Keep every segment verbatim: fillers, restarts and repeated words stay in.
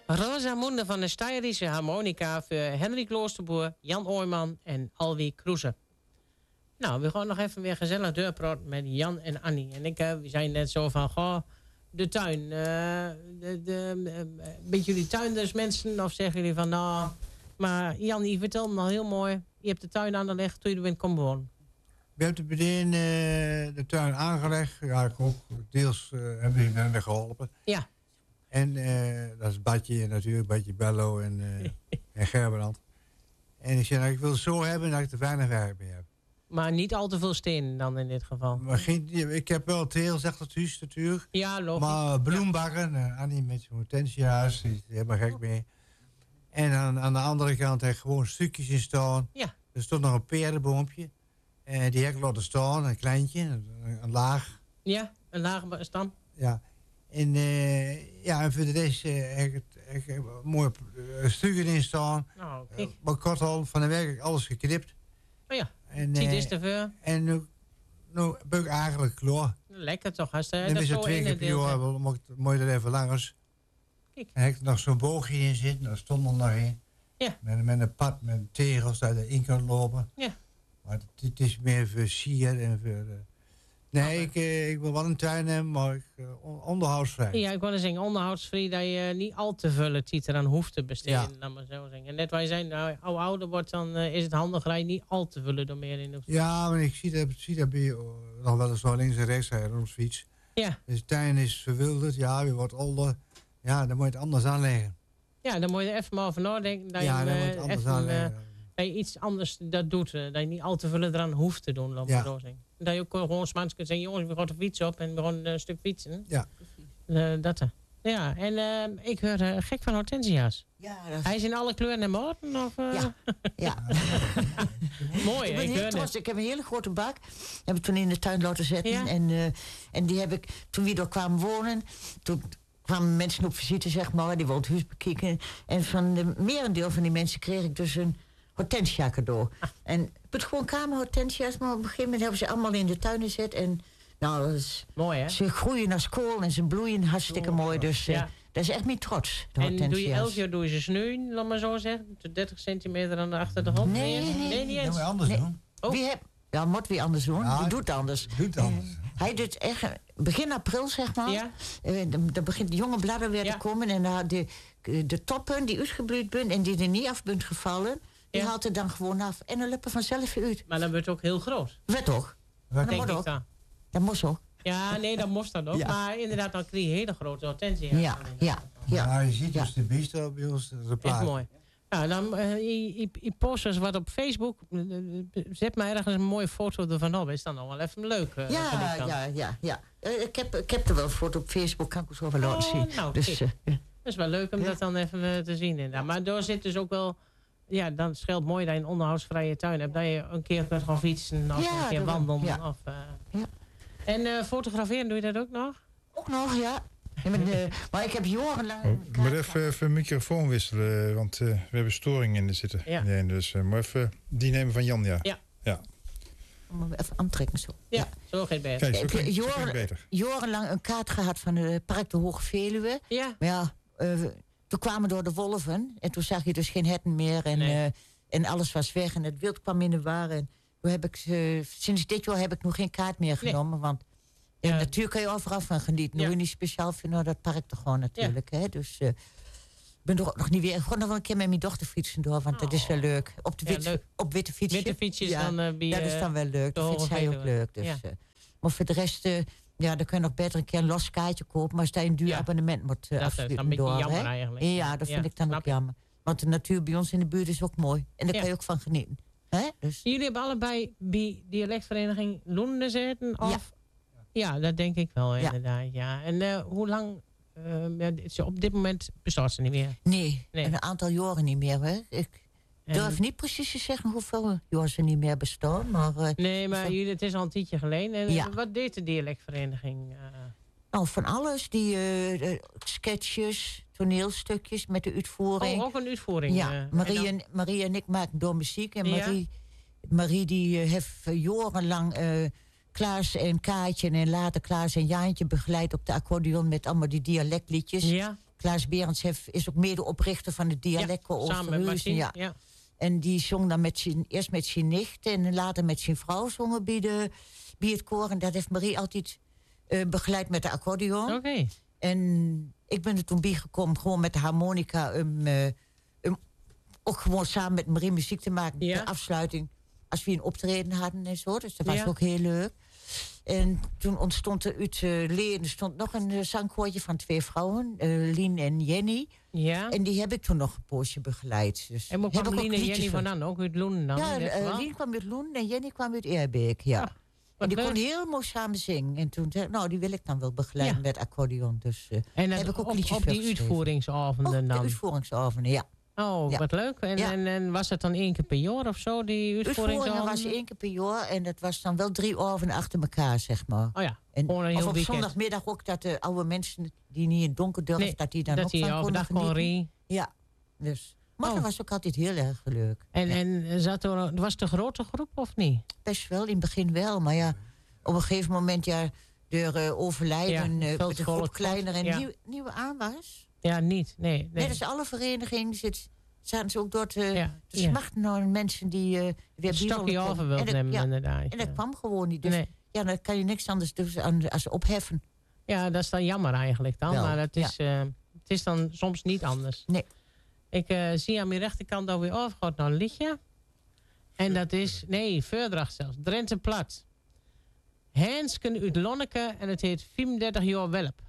Rosamunde van de Steirische harmonica voor Henry Kloosterboer, Jan Ooyman en Alwie Kroeze. Nou, we gaan nog even weer gezellig doorpraten met Jan en Annie. En ik, uh, we zijn net zo van, goh, de tuin. Uh, de, de, uh, ben jullie tuindersmensen of zeggen jullie van, nou... Maar Jan, je vertelt me al heel mooi. Je hebt de tuin aangelegd toen je er bent komen wonen. We hebben meteen uh, de tuin aangelegd. Ja, ik ook deels uh, hebben we hen geholpen. Ja. En uh, dat is Badje natuurlijk, Badje Bello en, uh, en Gerbrand. En ik zei, nou, ik wil het zo hebben dat ik er weinig werk mee heb. Maar niet al te veel stenen dan in dit geval. Maar geen, ik heb wel het heel zegt het huis natuurlijk. Ja, logisch. Maar bloembakken, uh, Annie met zijn hortensia's, die is er helemaal gek mee. En aan, aan de andere kant heb ik gewoon stukjes in staan. Ja. Er stond nog een perenboompje. En die heb ik laten staan, een kleintje, een, een laag. Ja, een lage stam. Ja. En, uh, ja, en voor de rest uh, heb ik, heb ik mooie uh, stukken in staan. Nou, kijk. Uh, maar kort al, van de werk heb ik alles geknipt. Oh ja, en, zie uh, dit te veel. En nu, nu ben ik eigenlijk klaar. Lekker toch, als uh, dan dat is zo het twee keer per jaar, moet je er even langers. Kijk. En heb ik nog zo'n boogje in zitten, daar stond er nog in. Ja. Met, met een pad met tegels dat je erin kan lopen. Ja. Maar het, het is meer voor sier en voor... Uh, nee, ik, uh, ik wil wel een tuin hebben, maar ik, uh, onderhoudsvrij. Ja, ik wilde zeggen, onderhoudsvrij, dat je niet al te veel tijd eraan hoeft te besteden. Ja. Laat maar zo zeggen. En net waar je zei, nou, als je ouder wordt, dan uh, is het handig dat je niet al te veel er meer in hoeft. Ja, maar ik zie dat, zie dat bij je uh, nog wel eens zo links en rechts rijden op fiets. Ja. Dus de tuin is verwilderd, ja, je wordt ouder. Ja, dan moet je het anders aanleggen. Ja, dan moet je er even maar over nadenken. Dat ja, je, dan uh, moet je het anders even, aanleggen. Uh, dat je iets anders dat doet. Uh, dat je niet al te veel eraan hoeft te doen. Laat maar ja. zo zeggen. Dat je ook gewoon s'mans kunt zeggen, jongens, we gaan de fiets op en we gaan een stuk fietsen. Ja. Uh, dat er. Ja, en uh, ik hoor uh, gek van hortensia's. Ja, dat is... Hij is in alle kleuren en maten? Of, uh... Ja. ja. Mooi, ik ben ik heel trots. Ik heb een hele grote bak. Die heb ik toen in de tuin laten zetten. Ja. En, uh, en die heb ik, toen we er kwamen wonen, toen kwamen mensen op visite, zeg maar, die wilden het huis bekijken. En van de merendeel van die mensen kreeg ik dus een hortensia cadeau. Ah. En ik heb gewoon kamerhortensia's, maar op een gegeven moment hebben ze allemaal in de tuin gezet. En nou, dat is, mooi, hè? Ze groeien als kool en ze bloeien hartstikke oh, mooi. Dus ja. uh, dat is echt niet trots. De en doe je elk jaar doe je ze snoeien, laat maar zo zeggen? dertig centimeter aan de achter de hand? Nee, nee, nee, nee niet eens. Dat moet je anders nee. doen. Oh. Wie heb, ja, moet wie anders doen. Ja, die doet anders. Doet anders. Uh, hij doet echt begin april, zeg maar. Ja. Uh, dan begint de jonge bladeren weer ja. te komen. En uh, de, de toppen die uitgebloeid zijn en die er niet af bent gevallen, die ja. haalt er dan gewoon af. En dan lopen vanzelf weer uit. Maar dan wordt het ook heel groot. Werd toch? Dat denk ik ook. dan. Dat moest ook. Ja, nee, dat moest dan ook. Ja. Maar inderdaad, dan krijg je hele grote hortensia's. Ja, ja, ja. ja. Maar je ziet ja. dus de beesten bij ons, de plaat. Echt mooi. Nou, dan uh, je, je, je post eens wat op Facebook. Zet maar ergens een mooie foto ervan op. Is dan nog wel even leuk. Uh, ja, ja, ja, ja. Uh, ik, heb, ik heb er wel een foto op Facebook. Kan ik zo wel laten zien. Oh, nou, dus, uh, dat is wel leuk om ja. dat dan even uh, te zien. Inderdaad. Maar door zit dus ook wel... Ja, dan scheelt mooi dat je een onderhoudsvrije tuin hebt. Dat je een keer kunt gaan fietsen. Of ja, een keer wandelen. Ja. Of, uh, ja. En uh, fotograferen, doe je dat ook nog? Ook nog, ja. ja maar, uh, maar ik heb jarenlang... Ik moet even, even een microfoon wisselen, want uh, we hebben storing in de zitten. Ja. Nee, dus uh, maar even die nemen van Jan, ja. Ja. ja. Om even aantrekken zo. Ja, ja. Zo gaat het beter. Kijk, zo ik heb jaren, beter. jarenlang een kaart gehad van het park de Hoge Veluwe. Ja. Maar ja, uh, toen kwamen door de wolven. En toen zag je dus geen herten meer. En, nee. uh, en alles was weg. En het wild kwam in de war. En toen heb ik, uh, sinds dit jaar heb ik nog geen kaart meer genomen. Nee. Want ja, natuurlijk kan je overal van genieten. Ja. Nu niet speciaal vinden dat park toch gewoon natuurlijk. Ja. Hè? Dus ik uh, ben er ook nog niet weer. Ik ga nog wel een keer met mijn dochter fietsen door. Want oh. dat is wel leuk. Op, de wit, ja, leuk. op witte fietsje. Witte fietsjes ja, dan uh, bij, dat is dan wel leuk. Dat vindt zij ook leuk. Dus, ja. uh, maar voor de rest... Uh, ja, dan kun je nog beter een keer een los kaartje kopen. Maar als je een duur ja. abonnement moet uh, afsluiten. Dat is dan een beetje jammer eigenlijk. Ja, dat vind ja, ik dan ook jammer. Want de natuur bij ons in de buurt is ook mooi. En daar ja. kan je ook van genieten. Hè? Dus. Jullie hebben allebei bij dialectvereniging Loenen gezeten? Of? Ja. ja, dat denk ik wel inderdaad. Ja. Ja. En uh, hoe lang... Uh, op dit moment bestaat ze niet meer? Nee, nee. een aantal jaren niet meer. Hè? Ik durf en... niet precies te zeggen hoeveel jaren ze niet meer bestaan. Maar, uh, nee, maar zo... jullie, het is al een tijdje geleden. En ja. wat deed de dialectvereniging? Uh... Nou, van alles. Die uh, sketches, toneelstukjes met de uitvoering. Oh, ook een uitvoering? Ja, uh, Marie, en en, Marie en ik maken door muziek. En Marie, ja. Marie die uh, heeft jarenlang uh, Klaas en Kaatje en later Klaas en Jaantje begeleid op de accordeon met allemaal die dialectliedjes. Ja. Klaas Berends heeft, is ook medeoprichter van het dialectkoor ja, samen met Oosterhuizen. Ja. ja. En die zong dan met zijn, eerst met zijn nicht en later met zijn vrouw zongen bij, de, bij het koor. En dat heeft Marie altijd uh, begeleid met de accordeon. Oké. Okay. En ik ben er toen bijgekomen gewoon met de harmonica... Um, uh, um, ook gewoon samen met Marie muziek te maken. Ja. De afsluiting, als we een optreden hadden en zo. Dus dat was ja. ook heel leuk. En toen ontstond er uit uh, Leen... er stond nog een uh, zangkoortje van twee vrouwen. Uh, Lien en Jenny. Ja. En die heb ik toen nog een poosje begeleid. Dus en waar kwam Lien en Jenny vandaan? Ook uit Loenen dan? Ja, uh, Lien kwam uit Loenen en Jenny kwam uit Eerbeek, ja. ja en die leuk. kon heel mooi samen zingen. En toen zei ik, nou, die wil ik dan wel begeleiden ja. met accordeon. Dus uh, en heb ik ook op, liedjes op die uitvoeringsavonden dan? de uitvoeringsavonden, ja. Oh, ja. wat leuk. En, ja. en, en was het dan één keer per jaar of zo, die uitvoeringsavonden? Uitvoeringen was één keer per jaar. En het was dan wel drie avonden achter elkaar, zeg maar. Oh ja, en, gewoon een heel of op weekend. Zondagmiddag ook dat de oude mensen die niet in het donker durven... Nee, dat die dan dat ook die van konden genieten. Ja, dus... Maar oh. dat was ook altijd heel erg leuk. En, ja. en zat er, was het een grote groep of niet? Best wel, in het begin wel. Maar ja, op een gegeven moment, ja, door uh, overlijden... Ja, uh, met de groep kleiner en ja. nieuw, nieuwe aanwas. Ja, niet, nee. nee. Net als alle verenigingen zit, zaten ze ook door te, ja, te ja. smachten naar mensen die... Uh, weer stokje over wil nemen, ja, inderdaad. En dat ja. kwam gewoon niet. Dus nee. ja, dan kan je niks anders doen als opheffen. Ja, dat is dan jammer eigenlijk dan. Wel, maar het is, ja. uh, het is dan soms niet anders. Nee. Ik uh, zie aan mijn rechterkant alweer overgehad naar een liedje. En dat is, nee, Verdracht zelfs. Drenthe Plat. Hensken uit Lonneke en het heet vierendertig jaar Welp.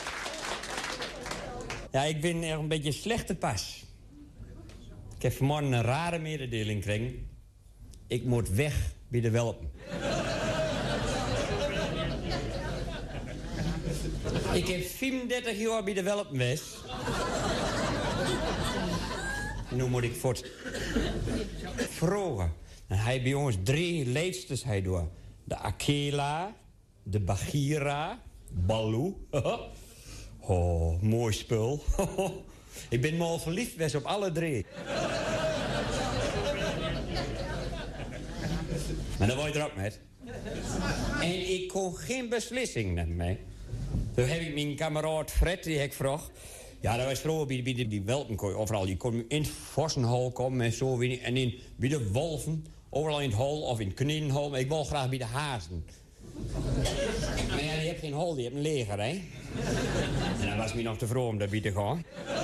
Ja, ik ben er een beetje slecht te pas. Ik heb vanmorgen een rare mededeling gekregen. Ik moet weg bij de Welpen. Ik heb vierendertig jaar bij de Welpen geweest. Nu moet ik voort. Vroeger. En hij bij ons drie leedstes hij door. De Akela, de Bagira, Baloo. Oh, mooi spul. Ik ben mal verliefd geweest op alle drie. Maar dan word je er ook met. En ik kon geen beslissing nemen mee. Toen heb ik mijn kameraad Fred, die heb ik vroeg. Ja, dat was vroeger bij, bij die Welpen overal. Je kon in het Vossenhol komen en zo. En in, bij de Wolven, overal in het hol of in het Kniedenhol. Maar ik wil graag bij de Hazen. Maar ja, die heeft geen hol, die heeft een leger, hè. En dan was me nog te vroeg om daar bij te gaan.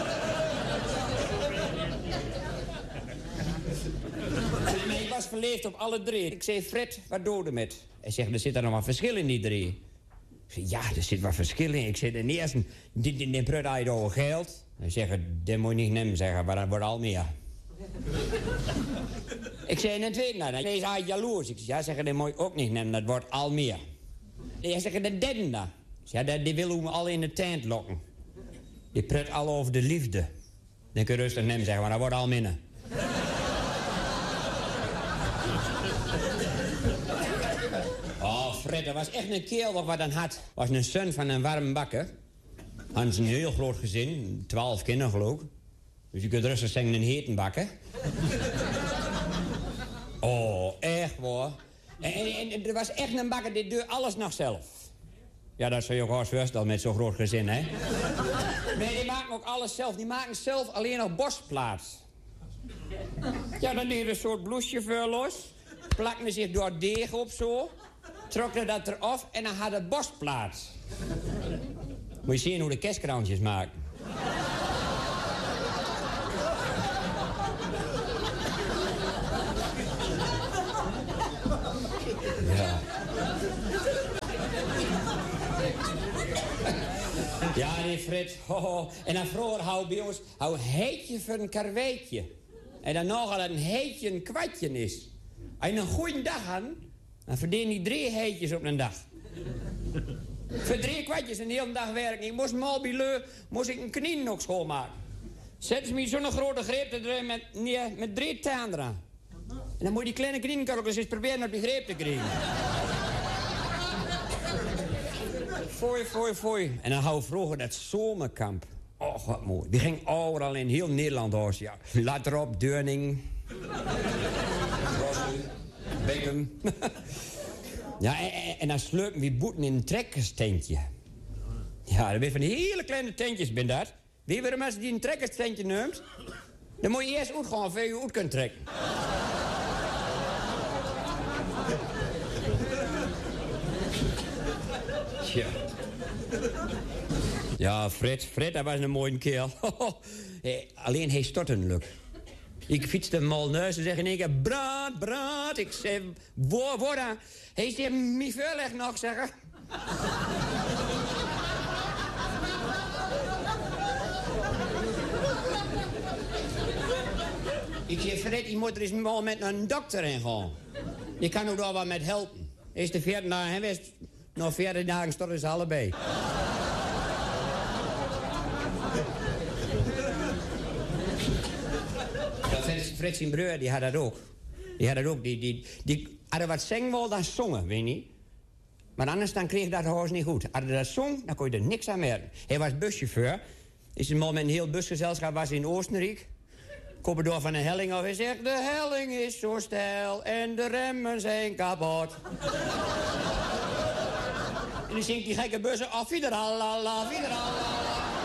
Maar ik was verleefd op alle drie. Ik zei, Fred, wat doe je met? Hij zegt, er zit er nog wat verschil in die drie. Ik zei, ja, er zit wat verschil in. Ik zei, de eerste, die, die, die prut uit over geld. Hij zegt, dat moet je niet nemen, zeggen, maar dat wordt al meer. Ik zei, en de tweede, nou, dan is hij jaloers. Ik zei, ja, zeggen, dat moet je ook niet nemen, dat wordt al meer. Hij zegt, de derde, dan. Ja, die wil me al in de tent lokken. Die prut al over de liefde. Dan kun je rustig nemen, zeggen, maar dat wordt al minder. Oh, Fred, dat was echt een kerel wat dan had. Was een zoon van een warm bakker. Had een heel groot gezin, twaalf kinderen geloof ik. Dus je kunt rustig zeggen een heten bakker. Oh, echt hoor. En, en, en er was echt een bakker, die deed alles nog zelf. Ja, dat zou je ook wel eens voorstellen met zo'n groot gezin, hè? Nee, die maken ook alles zelf. Die maken zelf alleen nog borstplaats. Ja, dan deed er een soort blouseje los. Plakten zich door deeg op zo. Trokken dat eraf en dan hadden borstplaats. Moet je zien hoe de kerstkrantjes maken. Ja. Ja, die Fred. Ho, ho. En dan vroeger hou bij ons hou heetje voor een karweitje. En dan nog al een heetje een kwartje is. Als je een goede dag had, dan verdien je drie heetjes op een dag. Voor drie kwartjes een hele dag werken. Ik moest mal bij Leu, moest ik een knie nog schoonmaken. Zetten ze me zo'n grote greep erin met, nee, met drie tanden aan. En dan moet je die kleine kniekorrels eens proberen op die greep te krijgen. Foei, foei, foei. En dan hou vroeger dat zomerkamp. Oh, wat mooi. Die ging overal in heel Nederland hoor. Ja. Latrop, Deurning. Beckham. Ja, en, en dan sleupen we boeten in een trekkerstentje. Ja, dat ben van die hele kleine tentjes, ben dat. Wie waarom als die een trekkerstentje neemt? Dan moet je eerst uit gaan, voor je uit kunt trekken. Tja. Ja, Fred, Fred, dat was een mooie kerel. Hey, alleen hij stortenluk. Ik fietste hem al neus en zeg in één keer, brand, brand. Ik zei, waar, waar dan? Hij zei, mi verleg nog, zeggen. Ik zei, Fred, je moet er eens mal met een dokter in gaan. Die kan ook daar wat met helpen. Is de veertien dagen, hij wist, nog veertien dagen storten ze allebei. Fred zijn broer, die had dat ook. Die had dat ook. Die, die, die hadden wat zingen wil, dan zongen, weet je niet. Maar anders dan kreeg dat huis niet goed. Hadden dat zong, dan kon je er niks aan merken. Hij was buschauffeur. Is een man met een heel busgezelschap was in Oostenrijk. Koppen door van een helling af en zegt... De helling is zo steil en de remmen zijn kapot. En dan zingt die gekke bussen... Af ieder Allah, ieder Allah.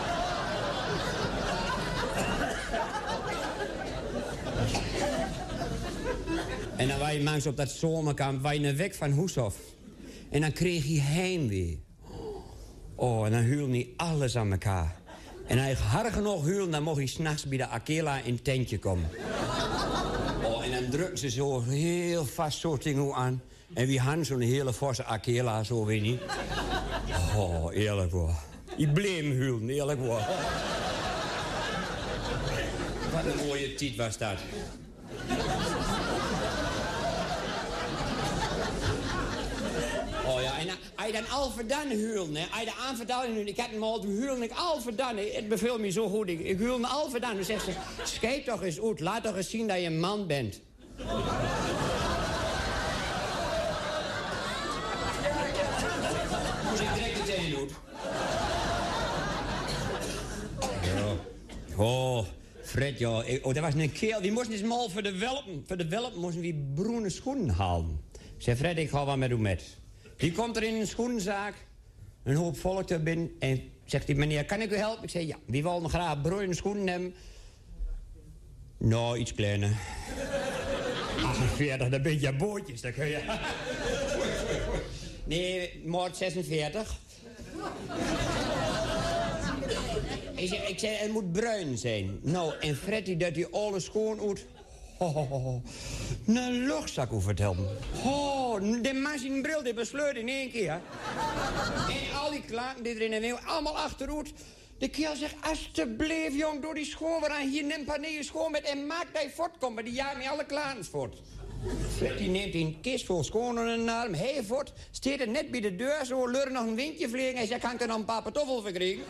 En dan was je langs op dat zomerkamp, was je een weg van Hoeshof. En dan kreeg hij heimwee. Oh, en dan huilde hij alles aan elkaar. En als hij hard genoeg huilde, dan mocht hij s'nachts bij de Akela in het tentje komen. Oh, en dan drukten ze zo heel vast zo dingen aan. En wie had zo'n hele forse Akela, zo weet je niet. Oh, eerlijk hoor. Ik bleef huilen, eerlijk hoor. Wat een mooie tijd was dat. Oh ja, en als je dan al verdaan huilen, hè, als je de aanverdaling nu, ik had hem al, toen huilen ik al verdaan, het beviel me zo goed, ik, ik huilde al verdaan. Dan zegt ze, schijt toch eens uit, laat toch eens zien dat je een man bent. Moest ik direct het een uit. Oh, Fred, ja, ik, oh, dat was een kerel, die moest eens mal voor de welpen, voor de welpen moesten we bruine schoenen halen. Ik zei, Fred, ik ga wat met u met. Die komt er in een schoenenzaak, een hoop volk er binnen en zegt hij, meneer, kan ik u helpen? Ik zei, ja, wie wil nog graag bruine schoenen hebben? Nou, iets kleiner. achtenveertig, dan ben je bootjes, dan kun je... Nee, maart zesenveertig. Ik zei, ik zei, het moet bruin zijn. Nou, en Fred die dat die alle schoon uit... Oh, oh, oh. Een luchtzak over het helpen. Oh, de machinebril die besleurt in één keer. En al die klanten die erin en allemaal achteruit. De kerel zegt, alsjeblieft jong, door die schoon aan hier, neem paneer schoon met en maak dat je voortkomt. Maar die jaagt me alle klantens voort. Fred die neemt een kist vol schoon onder een arm, hij voort, steekt er net bij de deur, zo leuren nog een windje vliegen. Hij zegt, kan ik er nog een paar pantoffels verkrijgen?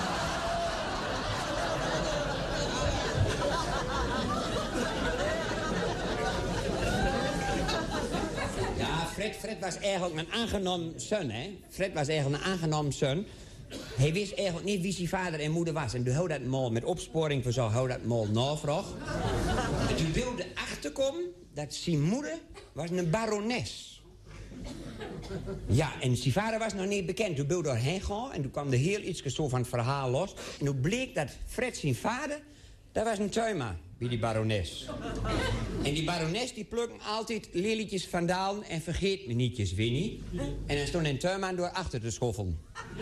Fred, Fred was eigenlijk een aangenomen zoon, hè. Fred was eigenlijk een aangenomen zoon. Hij wist eigenlijk niet wie zijn vader en moeder was. En toen hou dat mal met opsporing voor zo hou dat mal navraag. En toen wilde achterkomen dat zijn moeder was een barones. Ja, en zijn vader was nog niet bekend. Toen wilde hij heen gaan en toen kwam er heel iets zo van het verhaal los. En toen bleek dat Fred zijn vader, dat was een tuinman bij die barones. En die barones die plukken altijd lelietjes vandaan en vergeet me nietjes, Winnie. En dan stond een tuinman door achter te schoffelen.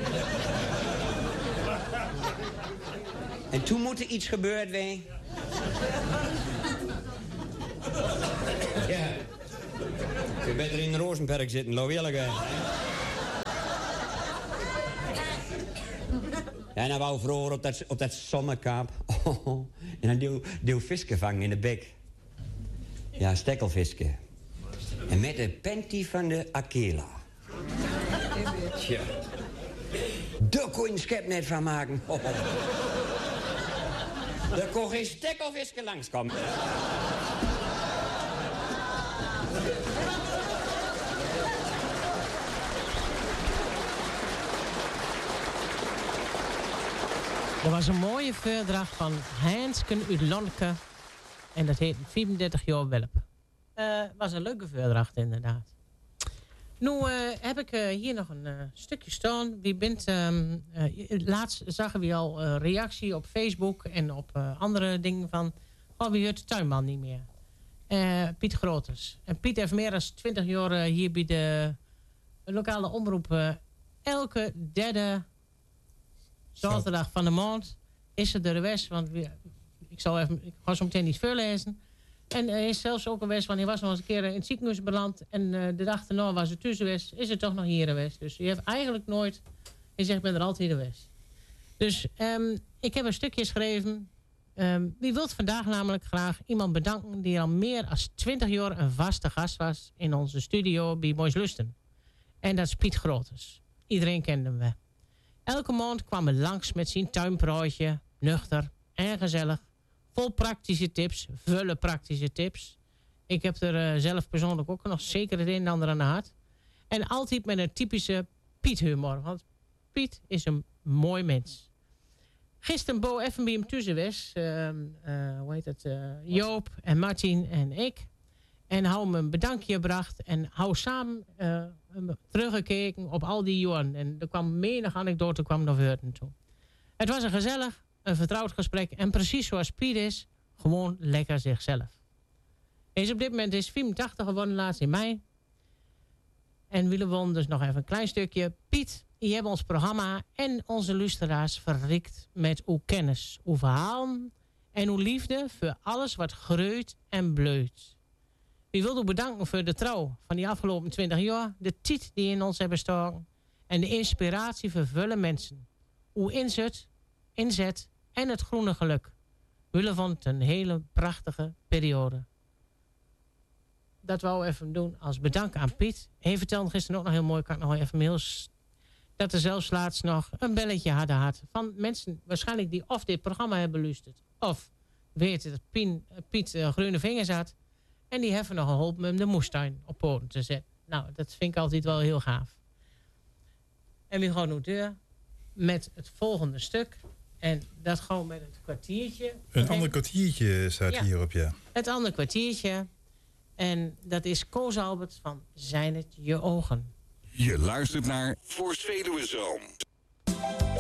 En toen moet er iets gebeurd zijn. Ja. Je bent er in Rozenberg zitten, lo eerlijk hè. Ja, en dan wou vroeger op dat, op dat zomerkamp. Oh, en dan deel, deel visken vangen in de bek. Ja, stekkelvisken. En met de panty van de Akela. Tja. Daar kon je een schepnet van maken. Oh. Daar kon geen stekkelvisken langskomen. Er was een mooie voordracht van Hensken uit Lonke. En dat heet vierendertig jaar welp. Uh, was een leuke voordracht inderdaad. Nu uh, heb ik uh, hier nog een uh, stukje staan. Wie bent, um, uh, laatst zagen we al uh, reactie op Facebook en op uh, andere dingen van... Oh, wie hoort de tuinman niet meer? Uh, Piet Groters. En Piet heeft meer dan twintig jaar uh, hier bij de lokale omroep. Uh, elke derde zaterdag van de maand is het er de West. Want we, ik, zal even, ik ga zo meteen niet voorlezen. En er is zelfs ook een West, want hij was nog eens een keer in het ziekenhuis beland. En uh, de dag erna was het tussen West, is het toch nog hier de West. Dus je hebt eigenlijk nooit, je zegt ik ben er altijd de West. Dus um, ik heb een stukje geschreven. Um, wie wilt vandaag namelijk graag iemand bedanken die al meer dan twintig jaar een vaste gast was in onze studio bij Moois Lusten. En dat is Piet Groters. Iedereen kende hem wel. Elke maand kwam hij langs met zijn tuinpraatje, nuchter en gezellig. Vol praktische tips, vulle praktische tips. Ik heb er uh, zelf persoonlijk ook nog zeker het een en ander aan de hart. En altijd met een typische Piet-humor. Want Piet is een mooi mens. Gisteren Bo even bij hem tussen was. Uh, uh, hoe heet het? Uh, Joop en Martin en ik. En hou hem een bedankje gebracht. En hou samen uh, teruggekeken op al die jaren. En er kwam menig anekdote kwam naar voren toe. Het was een gezellig, een vertrouwd gesprek. En precies zoals Piet is, gewoon lekker zichzelf. Hij is op dit moment is vierentachtig geworden, laatst in mei. En willen we dus nog even een klein stukje. Piet, je hebt ons programma en onze luisteraars verrikt met uw kennis, uw verhalen en uw liefde voor alles wat groeit en bleut. We wilden u bedanken voor de trouw van die afgelopen twintig jaar, de tijd die in ons hebben staan en de inspiratie voor vele mensen. Uw inzet, inzet en het groene geluk. Willen van het een hele prachtige periode. Dat wou we even doen als bedank aan Piet. Hij vertelde gisteren ook nog heel mooi, kan ik nog even heel... dat er zelfs laatst nog een belletje hadden gehad. Van mensen waarschijnlijk die of dit programma hebben beluisterd. Of weten dat Pien, Piet uh, groene vingers had. En die hebben nog geholpen om de moestuin op poten te zetten. Nou, dat vind ik altijd wel heel gaaf. En we gaan nu deur met het volgende stuk. En dat gewoon met het kwartiertje. Een ander kwartiertje staat ja. hierop, ja. Het andere kwartiertje. En dat is Koos Albert van Zijn het je ogen. Je luistert naar Voor Veluwe Zoom.